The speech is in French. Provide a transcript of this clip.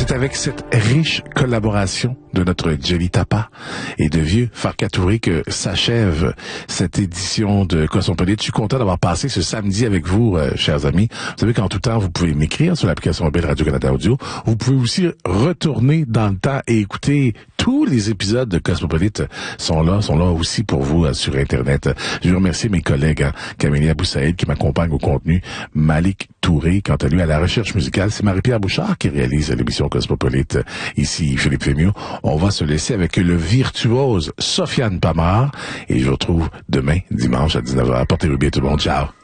C'est avec cette riche collaboration de notre Jelly Tapa et de Vieux Farcatouré que s'achève cette édition de Cosmopolite. Je suis content d'avoir passé ce samedi avec vous, chers amis. Vous savez qu'en tout temps, vous pouvez m'écrire sur l'application mobile Radio-Canada Audio. Vous pouvez aussi retourner dans le temps et écouter tous les épisodes de Cosmopolite sont là aussi pour vous sur Internet. Je veux remercier mes collègues, Camélia Boussaïd qui m'accompagne au contenu, Malik Touré, quant à lui à la recherche musicale. C'est Marie-Pierre Bouchard qui réalise l'émission Cosmopolite. Ici, Philippe Fémieux. On va se laisser avec le virtuose Sofiane Pamar et je vous retrouve demain, dimanche à 19h. Portez-vous bien tout le monde. Ciao.